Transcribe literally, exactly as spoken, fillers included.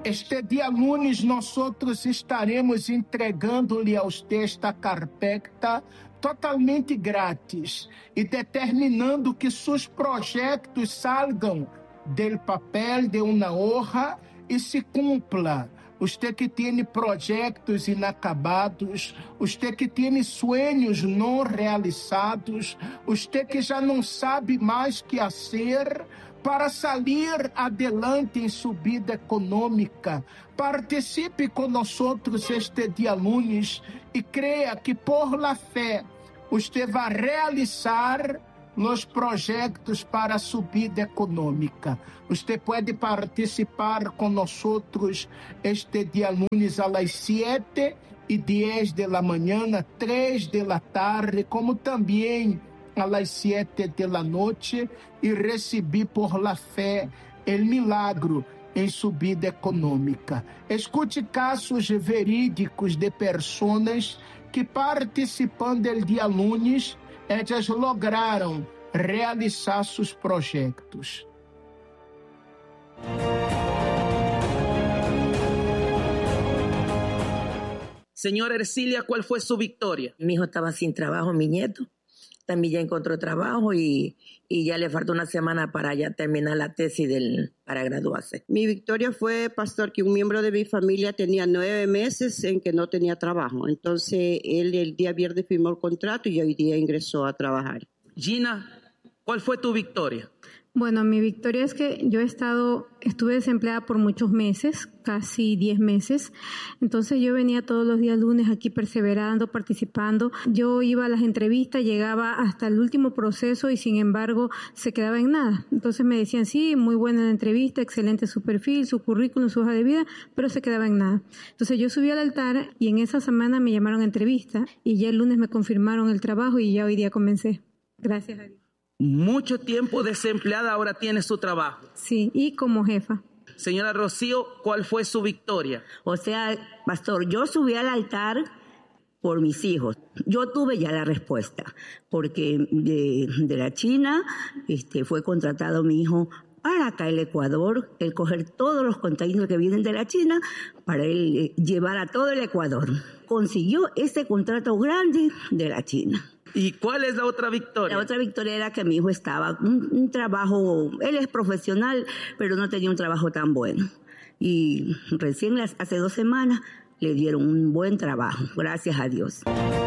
Este dia lunes, nós outros estaremos entregando-lhe a você esta carpeta totalmente grátis e determinando que seus projetos salgam do papel de uma hoja e se cumpla. Você que tem projetos inacabados, você que tem sonhos não realizados, você que já não sabe mais o que fazer para sair adelante em subida econômica. Participe conosco este dia lunes e creia que por la fé você vai realizar nos projetos para a subida econômica. Você pode participar conosco este dia lunes às sete e dez da manhã, três da tarde, como também às sete da noite, e receber por la fé o milagro em subida econômica. Escute casos verídicos de pessoas que participando do dia lunes ellas lograram realizar seus projetos. Señora Ercilia, ¿cuál fue su victoria? Mi hijo estaba sin trabajo, mi nieto. También ya encontró trabajo y, y ya le falta una semana para ya terminar la tesis del, para graduarse. Mi victoria fue, pastor, que un miembro de mi familia tenía nueve meses en que no tenía trabajo. Entonces, él el día viernes firmó el contrato y hoy día ingresó a trabajar. Gina, ¿cuál fue tu victoria? Bueno, mi victoria es que yo he estado, estuve desempleada por muchos meses, casi diez meses. Entonces yo venía todos los días lunes aquí perseverando, participando. Yo iba a las entrevistas, llegaba hasta el último proceso y sin embargo se quedaba en nada. Entonces me decían, sí, muy buena la entrevista, excelente su perfil, su currículum, su hoja de vida, pero se quedaba en nada. Entonces yo subí al altar y en esa semana me llamaron a entrevista y ya el lunes me confirmaron el trabajo y ya hoy día comencé. Gracias a Dios. Mucho tiempo desempleada, ahora tiene su trabajo. Sí, y como jefa. Señora Rocío, ¿cuál fue su victoria? O sea, pastor, yo subí al altar por mis hijos. Yo tuve ya la respuesta, porque de, de la China este, fue contratado mi hijo para acá el Ecuador, el coger todos los containers que vienen de la China para él eh, llevar a todo el Ecuador. Consiguió ese contrato grande de la China. ¿Y cuál es la otra victoria? La otra victoria era que mi hijo estaba un, un trabajo, él es profesional, pero no tenía un trabajo tan bueno. Y recién hace dos semanas le dieron un buen trabajo, gracias a Dios.